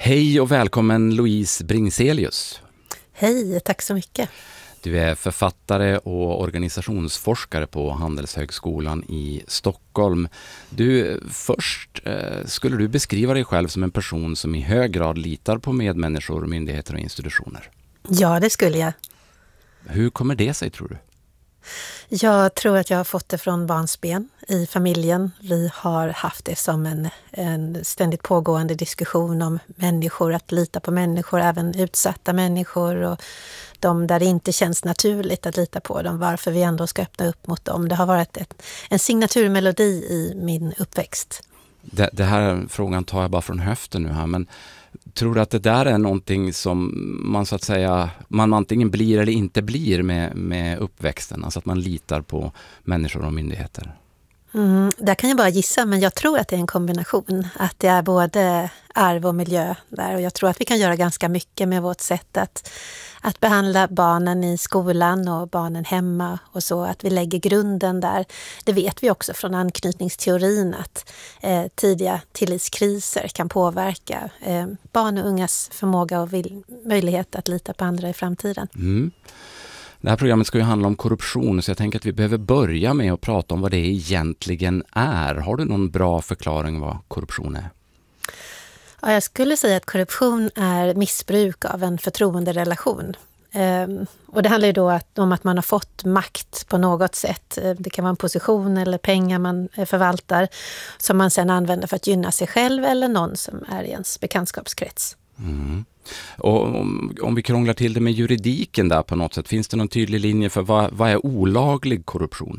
Hej och välkommen Louise Bringselius. Hej, tack så mycket. Du är författare och organisationsforskare på Handelshögskolan i Stockholm. Först skulle du beskriva dig själv som en person som i hög grad litar på medmänniskor, myndigheter och institutioner? Ja, det skulle jag. Hur kommer det sig, tror du? Jag tror att jag har fått det från barnsben i familjen. Vi har haft det som en ständigt pågående diskussion om människor, att lita på människor, även utsatta människor och de där det inte känns naturligt att lita på dem, varför vi ändå ska öppna upp mot dem. Det har varit en signaturmelodi i min uppväxt. Det här frågan tar jag bara från höften nu här, men tror du att det där är någonting som man så att säga, man antingen blir eller inte blir med uppväxten, alltså att man litar på människor och myndigheter? Där kan jag bara gissa, men jag tror att det är en kombination. Att det är både arv och miljö där, och jag tror att vi kan göra ganska mycket med vårt sätt att behandla barnen i skolan och barnen hemma och så, att vi lägger grunden där. Det vet vi också från anknytningsteorin att tidiga tillitskriser kan påverka barn och ungas förmåga och möjlighet att lita på andra i framtiden. Det här programmet ska ju handla om korruption, så jag tänker att vi behöver börja med att prata om vad det egentligen är. Har du någon bra förklaring vad korruption är? Ja, jag skulle säga att korruption är missbruk av en förtroenderelation. Och det handlar ju då om att man har fått makt på något sätt. Det kan vara en position eller pengar man förvaltar som man sedan använder för att gynna sig själv eller någon som är i ens bekantskapskrets. Och om vi krånglar till det med juridiken där på något sätt, finns det någon tydlig linje för vad är olaglig korruption?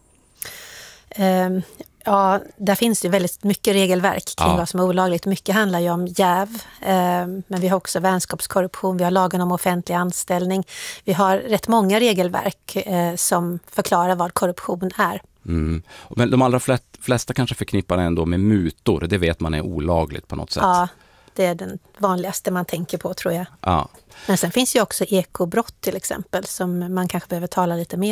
Ja, där finns det väldigt mycket regelverk kring vad som är olagligt. Mycket handlar ju om jäv, men vi har också vänskapskorruption, vi har lagen om offentlig anställning. Vi har rätt många regelverk som förklarar vad korruption är. Men de allra flesta kanske förknippar det ändå med mutor, det vet man är olagligt på något sätt. Ja, det är den vanligaste man tänker på, tror jag. Ja. Men sen finns ju också ekobrott till exempel som man kanske behöver tala lite mer